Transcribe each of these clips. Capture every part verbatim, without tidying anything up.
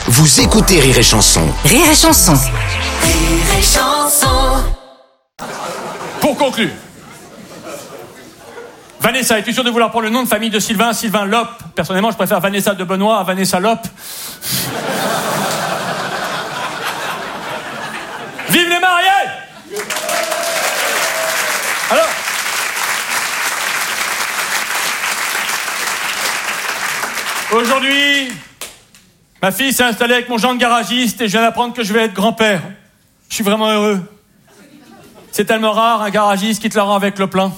Vous écoutez Rire et Chanson. Rire et Chanson. Rire et Chanson. Pour conclure, Vanessa, es-tu sûr de vouloir prendre le nom de famille de Sylvain, Sylvain Lope? Personnellement, je préfère Vanessa de Benoît à Vanessa Lope. Vive les mariés! Alors, aujourd'hui, ma fille s'est installée avec mon gendre garagiste et je viens d'apprendre que je vais être grand-père. Je suis vraiment heureux. C'est tellement rare, un garagiste qui te la rend avec le plein.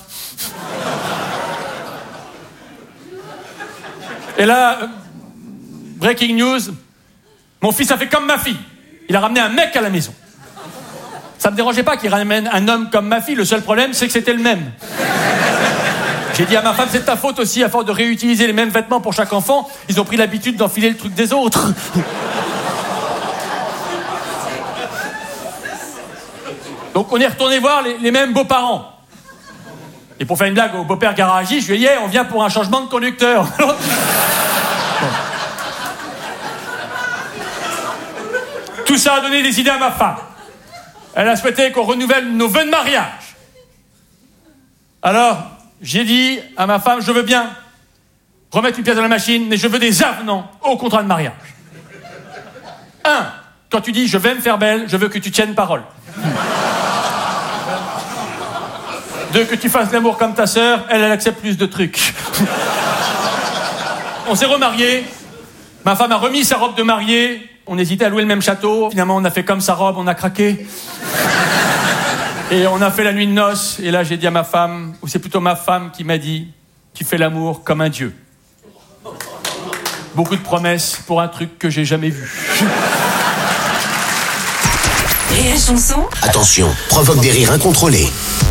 Et là, euh, breaking news, mon fils a fait comme ma fille. Il a ramené un mec à la maison. Ça me dérangeait pas qu'il ramène un homme comme ma fille, le seul problème, c'est que c'était le même. J'ai dit à ma femme, c'est de ta faute aussi, à force de réutiliser les mêmes vêtements pour chaque enfant, ils ont pris l'habitude d'enfiler le truc des autres. Donc on est retourné voir les, les mêmes beaux-parents. Et pour faire une blague au beau-père garagiste, je lui ai dit, hey, on vient pour un changement de conducteur. Bon. Tout ça a donné des idées à ma femme. Elle a souhaité qu'on renouvelle nos vœux de mariage. Alors, j'ai dit à ma femme, je veux bien remettre une pièce dans la machine, mais je veux des avenants au contrat de mariage. Un, quand tu dis je vais me faire belle, je veux que tu tiennes parole. Deux, que tu fasses l'amour comme ta sœur, elle, elle accepte plus de trucs. On s'est remariés. Ma femme a remis sa robe de mariée. On hésitait à louer le même château. Finalement, on a fait comme sa robe, on a craqué. Et on a fait la nuit de noces. Et là, j'ai dit à ma femme, ou c'est plutôt ma femme qui m'a dit, tu fais l'amour comme un dieu. Beaucoup de promesses pour un truc que j'ai jamais vu. Rire et Chanson. Attention, provoque des rires incontrôlés.